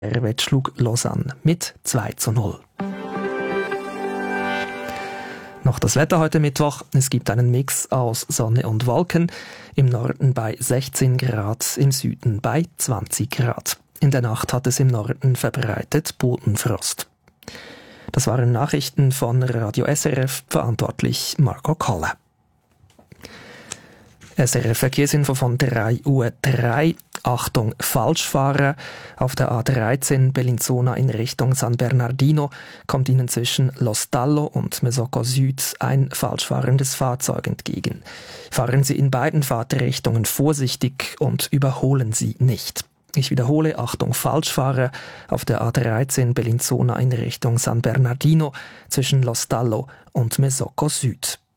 Servet schlug Lausanne mit 2:0. Noch das Wetter heute Mittwoch. Es gibt einen Mix aus Sonne und Wolken. Im Norden bei 16 Grad, im Süden bei 20 Grad. In der Nacht hat es im Norden verbreitet Bodenfrost. Das waren Nachrichten von Radio SRF, verantwortlich Marco Kolle. SRF Verkehrsinfo von 3:03 Uhr. Achtung, Falschfahrer. Auf der A13 Bellinzona in Richtung San Bernardino kommt Ihnen zwischen Lostallo und Mesocco Süd ein falschfahrendes Fahrzeug entgegen. Fahren Sie in beiden Fahrtrichtungen vorsichtig und überholen Sie nicht. Ich wiederhole, Achtung, Falschfahrer auf der A13 Bellinzona in Richtung San Bernardino zwischen Lostallo und Mesocco Süd.